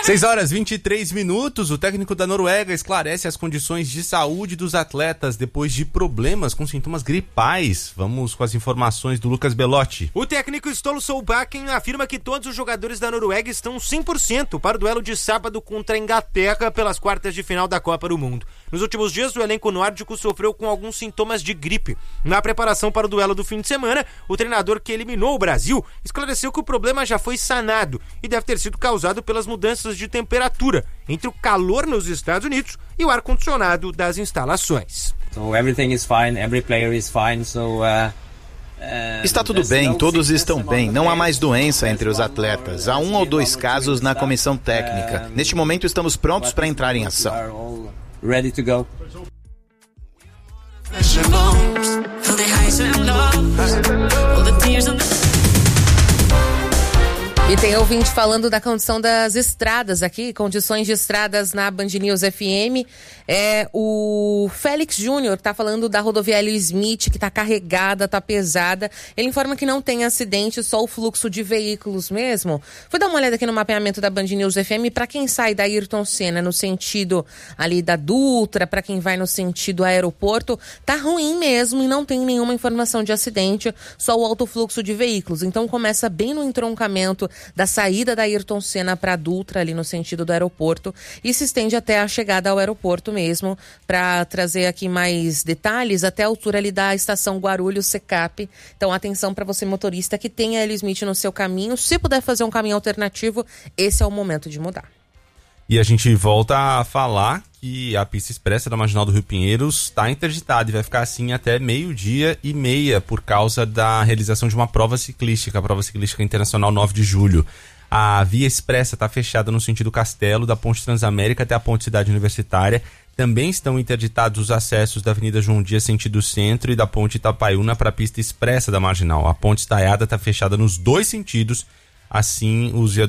6h23. O técnico da Noruega esclarece as condições de saúde dos atletas depois de problemas com sintomas gripais. Vamos com as informações do Lucas Belotti. O técnico Ståle Solbakken afirma que todos os jogadores da Noruega estão 100% para o duelo de sábado contra a Inglaterra pelas quartas de final da Copa do Mundo. Nos últimos dias, o elenco nórdico sofreu com alguns sintomas de gripe. Na preparação para o duelo do fim de semana, o treinador que eliminou o Brasil esclareceu que o problema já foi sanado e deve ter sido causado pelas mudanças de temperatura entre o calor nos Estados Unidos e o ar-condicionado das instalações. So everything is fine, every player is fine, Está tudo bem, todos estão bem, não há mais doença entre os atletas. Há 1 ou 2 casos na comissão técnica. Neste momento estamos prontos para entrar em ação. Ready to go. E tem ouvinte falando da condição das estradas aqui, condições de estradas na Band News FM. O Félix Júnior tá falando da rodovia Hélio Smith, que tá carregada, tá pesada. Ele informa que não tem acidente, só o fluxo de veículos mesmo. Fui dar uma olhada aqui no mapeamento da Band News FM. Para quem sai da Ayrton Senna no sentido ali da Dutra, para quem vai no sentido aeroporto, tá ruim mesmo e não tem nenhuma informação de acidente, só o alto fluxo de veículos. Então começa bem no entroncamento da saída da Ayrton Senna para a Dutra, ali no sentido do aeroporto, e se estende até a chegada ao aeroporto mesmo. Para trazer aqui mais detalhes, até a altura ali da estação Guarulhos Secap. Então atenção para você motorista que tem a Hélio Smith no seu caminho. Se puder fazer um caminho alternativo, esse é o momento de mudar. E a gente volta a falar que a pista expressa da Marginal do Rio Pinheiros está interditada e vai ficar assim até 12h30 por causa da realização de uma prova ciclística, a Prova Ciclística Internacional 9 de Julho. A via expressa está fechada no sentido Castelo, da Ponte Transamérica até a Ponte Cidade Universitária. Também estão interditados os acessos da Avenida João Dias sentido centro e da Ponte Itapaiúna para a pista expressa da Marginal. A Ponte Estaiada está fechada nos 2 sentidos, assim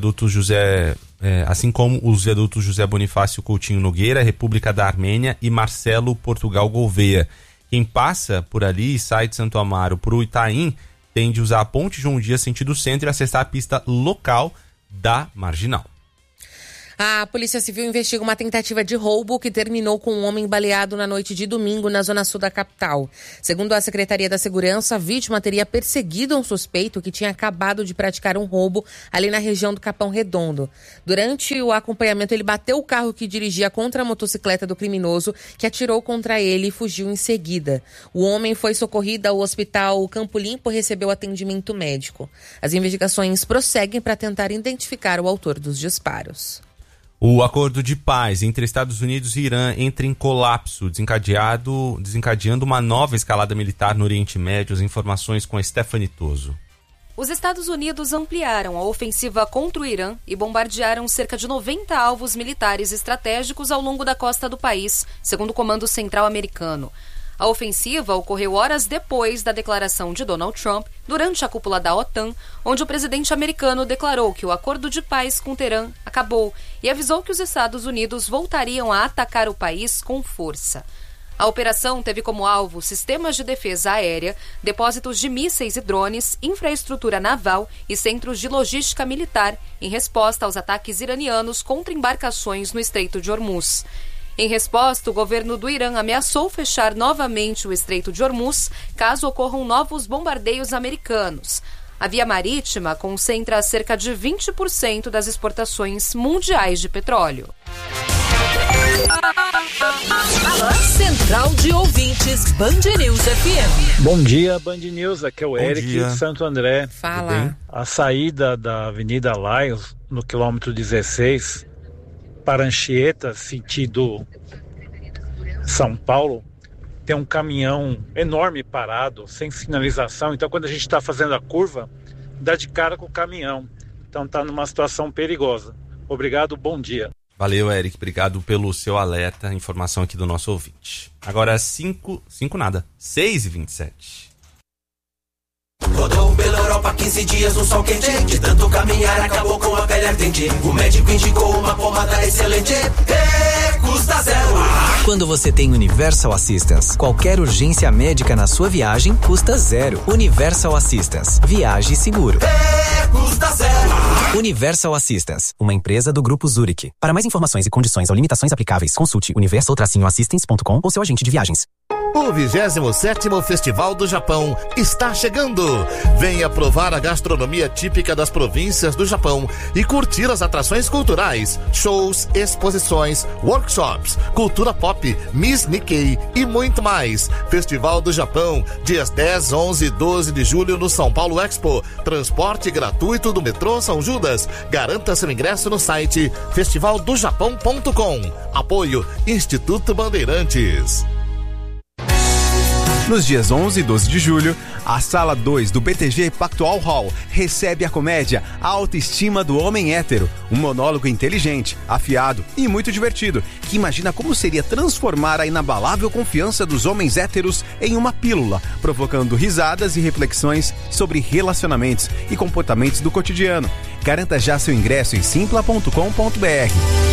como os viadutos José Bonifácio Coutinho Nogueira, República da Armênia e Marcelo Portugal Gouveia. Quem passa por ali e sai de Santo Amaro para o Itaim tem de usar a Ponte João Dias sentido centro e acessar a pista local da Marginal. A Polícia Civil investiga uma tentativa de roubo que terminou com um homem baleado na noite de domingo na zona sul da capital. Segundo a Secretaria da Segurança, a vítima teria perseguido um suspeito que tinha acabado de praticar um roubo ali na região do Capão Redondo. Durante o acompanhamento, ele bateu o carro que dirigia contra a motocicleta do criminoso, que atirou contra ele e fugiu em seguida. O homem foi socorrido ao hospital Campo Limpo e recebeu atendimento médico. As investigações prosseguem para tentar identificar o autor dos disparos. O acordo de paz entre Estados Unidos e Irã entra em colapso, desencadeando uma nova escalada militar no Oriente Médio. As informações com a Stephanie Toso. Os Estados Unidos ampliaram a ofensiva contra o Irã e bombardearam cerca de 90 alvos militares estratégicos ao longo da costa do país, segundo o Comando Central americano. A ofensiva ocorreu horas depois da declaração de Donald Trump durante a cúpula da OTAN, onde o presidente americano declarou que o acordo de paz com Teherã acabou e avisou que os Estados Unidos voltariam a atacar o país com força. A operação teve como alvo sistemas de defesa aérea, depósitos de mísseis e drones, infraestrutura naval e centros de logística militar, em resposta aos ataques iranianos contra embarcações no Estreito de Hormuz. Em resposta, o governo do Irã ameaçou fechar novamente o Estreito de Hormuz caso ocorram novos bombardeios americanos. A via marítima concentra cerca de 20% das exportações mundiais de petróleo. Central de Ouvintes, Band News FM. Bom dia, Band News. Aqui é o Eric de Santo André. Fala. A saída da Avenida Laios, no quilômetro 16, para Anchieta, sentido São Paulo, tem um caminhão enorme parado, sem sinalização. Então, quando a gente está fazendo a curva, dá de cara com o caminhão. Então, está numa situação perigosa. Obrigado, bom dia. Valeu, Eric. Obrigado pelo seu alerta. Informação aqui do nosso ouvinte. Agora 6h27. Rodou pela Europa 15 dias no sol quente. De tanto caminhar acabou com a pele ardente. O médico indicou uma pomada excelente. Custa zero. Quando você tem Universal Assistance, qualquer urgência médica na sua viagem custa zero. Universal Assistance. Viaje seguro. Custa zero. Universal Assistance, uma empresa do Grupo Zurich. Para mais informações e condições ou limitações aplicáveis, consulte universal-assistance.com ou seu agente de viagens. O 27º Festival do Japão está chegando. Venha provar a gastronomia típica das províncias do Japão e curtir as atrações culturais, shows, exposições, workshops, cultura pop, Miss Nikkei e muito mais. Festival do Japão, dias 10, 11 e 12 de julho no São Paulo Expo. Transporte gratuito do metrô São Judas. Garanta seu ingresso no site festivaldojapão.com. Apoio Instituto Bandeirantes. Nos dias 11 e 12 de julho, a Sala 2 do BTG Pactual Hall recebe a comédia A Autoestima do Homem Hétero, um monólogo inteligente, afiado e muito divertido, que imagina como seria transformar a inabalável confiança dos homens héteros em uma pílula, provocando risadas e reflexões sobre relacionamentos e comportamentos do cotidiano. Garanta já seu ingresso em simpla.com.br.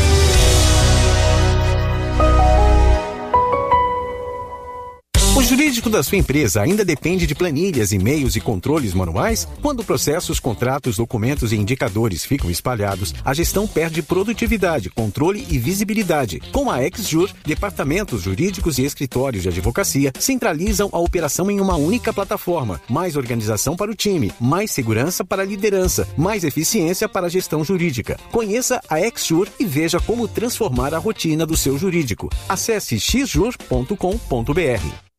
O jurídico da sua empresa ainda depende de planilhas, e-mails e controles manuais? Quando processos, contratos, documentos e indicadores ficam espalhados, a gestão perde produtividade, controle e visibilidade. Com a XJur, departamentos jurídicos e escritórios de advocacia centralizam a operação em uma única plataforma. Mais organização para o time, mais segurança para a liderança, mais eficiência para a gestão jurídica. Conheça a XJur e veja como transformar a rotina do seu jurídico. Acesse xjur.com.br.